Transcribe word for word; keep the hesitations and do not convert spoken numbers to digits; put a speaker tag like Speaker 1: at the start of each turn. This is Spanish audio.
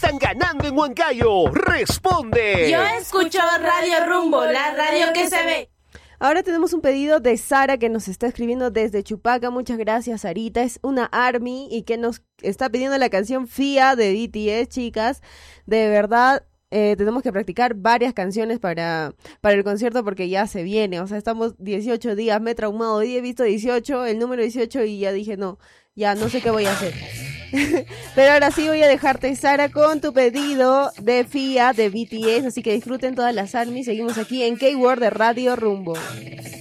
Speaker 1: están ganando en Huancayo? ¡Responde!
Speaker 2: Yo escucho Radio Rumbo, la radio que se ve.
Speaker 3: Ahora tenemos un pedido de Sara que nos está escribiendo desde Chupaca. Muchas gracias, Sarita. Es una ARMY y que nos está pidiendo la canción Fia de B T S, chicas. De verdad, eh, tenemos que practicar varias canciones para, para el concierto porque ya se viene. O sea, estamos dieciocho días, me he traumado. Hoy he visto dieciocho, el número dieciocho, y ya dije, no, ya no sé qué voy a hacer. Pero ahora sí voy a dejarte, Sara, con tu pedido de Fia de B T S, así que disfruten todas las ARMY. Seguimos aquí en K-Word de Radio Rumbo.